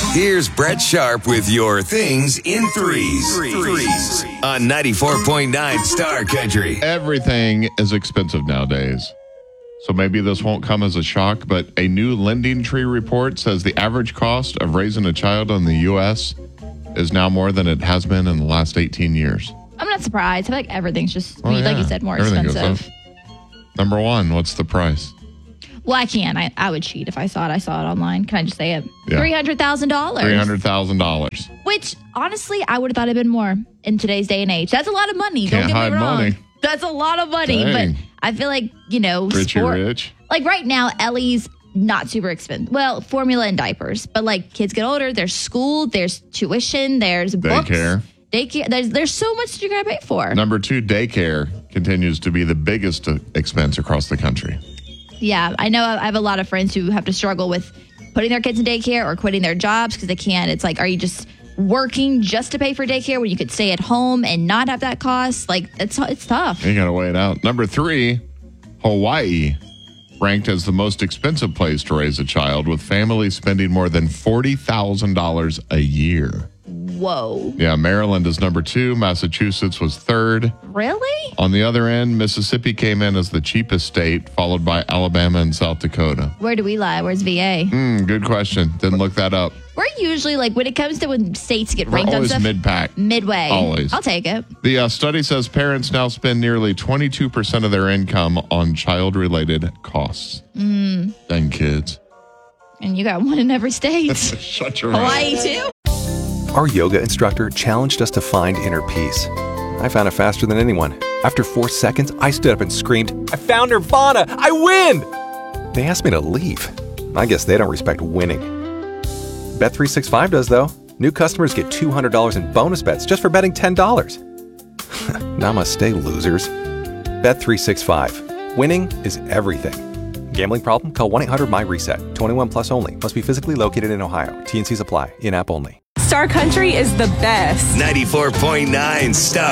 Here's Brett Sharp with your things in threes on 94.9 Star Country. Everything is expensive nowadays. So maybe this won't come as a shock, but a new Lending Tree report says the average cost of raising a child in the U.S. is now more than it has been in the last 18 years. I'm not surprised. I feel like everything's just, like you said, more Everything goes expensive. up. Number one, what's the price? Well, I can. I would cheat if I saw it. I saw it online. Can I just say it? Yeah. $300,000. $300,000. Which, honestly, I would have thought it'd been more in today's day and age. That's a lot of money. Can't Don't get hide me wrong. money. That's a lot of money. Dang. But I feel like, Richie rich. Like right now, Ellie's not super expensive. Well, formula and diapers. But like kids get older, there's school, there's tuition, there's books. Daycare. There's so much that you're going to pay for. Number two, daycare continues to be the biggest expense across the country. Yeah, I know I have a lot of friends who have to struggle with putting their kids in daycare or quitting their jobs because they can't. It's like, are you just working just to pay for daycare when you could stay at home and not have that cost? Like, it's tough. You got to weigh it out. Number three, Hawaii, ranked as the most expensive place to raise a child, with families spending more than $40,000 a year. Whoa. Yeah, Maryland is number two. Massachusetts was third. Really? On the other end, Mississippi came in as the cheapest state, followed by Alabama and South Dakota. Where do we lie? Where's VA? Good question. Didn't look that up. We're usually, like, when it comes to when states get We're ranked on always stuff, mid-pack. midway. Always. I'll take it. The study says parents now spend nearly 22% of their income on child-related costs. Dang kids. And you got one in every state. Shut your mouth. Hawaii, too? Our yoga instructor challenged us to find inner peace. I found it faster than anyone. After 4 seconds, I stood up and screamed, "I found Nirvana! I win!" They asked me to leave. I guess they don't respect winning. Bet365 does, though. New customers get $200 in bonus bets just for betting $10. Namaste, losers. Bet365. Winning is everything. Gambling problem? Call 1-800-MY-RESET. 21 plus only. Must be physically located in Ohio. T&Cs apply. In-app only. Star Country is the best. 94.9 Star